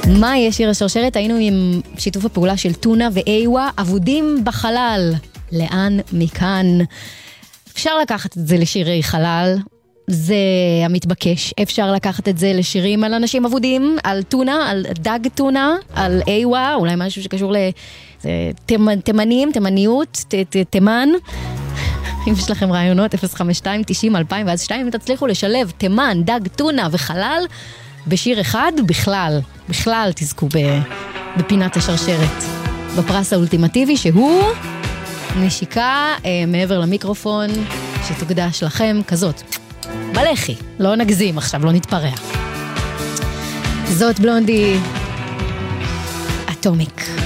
מה יש שיר השרשרת? היינו עם שיתוף הפעולה של טונה ואיווה, אבודים בחלל. לאן מכאן? אפשר לקחת את זה לשירי חלל, זה המתבקש. אפשר לקחת את זה לשירים על אנשים אבודים, על טונה, על דג טונה, על איווה, אולי משהו שקשור לתימנים, תימניות, תימן. אם יש לכם רעיונות, 052, 90, 2000 ואז 2, אם תצליחו לשלב תימן, דג טונה וחלל בשיר אחד, בכלל תזכו בפינת השרשרת. בפרס האולטימטיבי שהוא נשיקה מעבר למיקרופון שתוקדש לכם כזאת. בלחי, לא נגזים עכשיו, לא נתפרע. זאת בלונדי אטומיק.